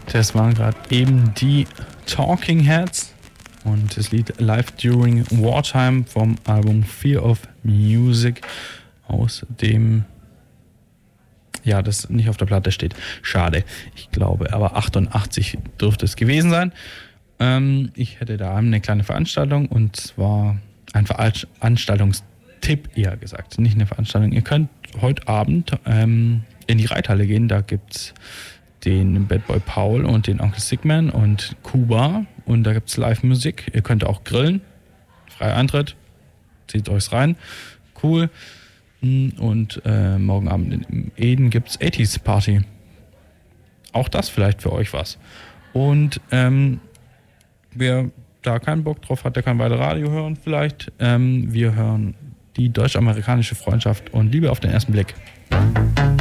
Das waren gerade eben die Talking Heads und das Lied Live During Wartime vom Album Fear of Music aus dem, ja, das nicht auf der Platte steht. Schade, ich glaube, aber 88 dürfte es gewesen sein. Ich hätte da eine kleine Veranstaltung und zwar ein Veranstaltungstipp eher gesagt, nicht eine Veranstaltung. Ihr könnt heute Abend in die Reithalle gehen, da gibt's den Bad Boy Paul und den Onkel Sigman und Kuba und da gibt's Live-Musik. Ihr könnt auch grillen, freier Eintritt, zieht euch's rein, cool. Und morgen Abend in Eden gibt's 80s Party. Auch das vielleicht für euch was. Und wer da keinen Bock drauf hat, der kann weiter Radio hören vielleicht. Wir hören die deutsch-amerikanische Freundschaft und Liebe auf den ersten Blick.